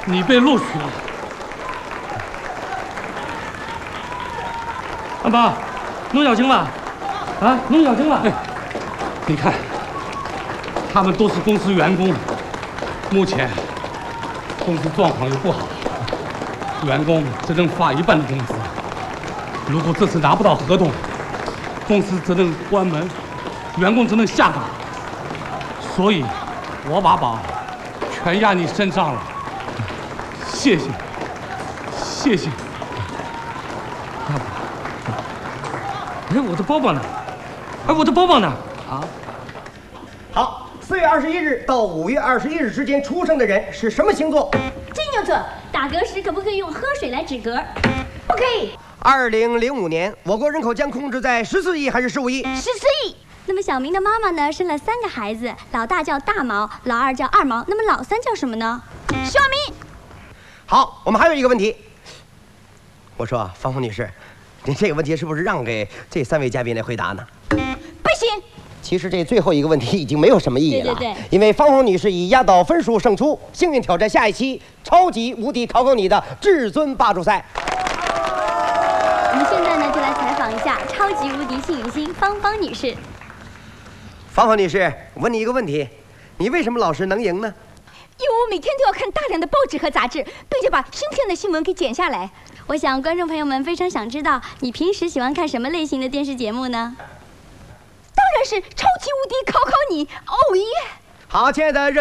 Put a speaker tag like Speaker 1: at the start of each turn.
Speaker 1: 你被录取了。阿爸，弄小青吧，啊，弄小青吧。你看，他们都是公司员工，目前公司状况又不好，员工只能发一半的工资。如果这次拿不到合同，公司只能关门，员工只能下岗。所以，我把宝全压你身上了。谢谢，谢谢。要不，哎，我的包包呢？哎，我的包包呢？啊？
Speaker 2: 好，4月21日到5月21日之间出生的人是什么星座？
Speaker 3: 金牛座。打嗝时可不可以用喝水来止嗝？不可以。
Speaker 2: 2005年，我国人口将控制在14亿还是15亿
Speaker 3: ？14亿。那么小明的妈妈呢，生了3个孩子，老大叫大毛，老二叫二毛，那么老三叫什么呢？小明。
Speaker 2: 好，我们还有一个问题。我说，芳芳女士，您这个问题是不是让给这3位嘉宾来回答呢？
Speaker 3: 不行。
Speaker 2: 其实这最后一个问题已经没有什么意义了，
Speaker 3: 对，
Speaker 2: 因为芳芳女士以压倒分数胜出，幸运挑战下一期超级无敌考考你的至尊霸主赛。
Speaker 3: 我们现在呢就来采访一下超级无敌幸运星芳芳女士。
Speaker 2: 芳芳女士，我问你一个问题，你为什么老是能赢呢？
Speaker 4: 因为我每天都要看大量的报纸和杂志，并且把新鲜的新闻给剪下来。
Speaker 3: 我想观众朋友们非常想知道，你平时喜欢看什么类型的电视节目呢？
Speaker 4: 当然是超级无敌考考你，哦耶！
Speaker 2: 好，亲爱的。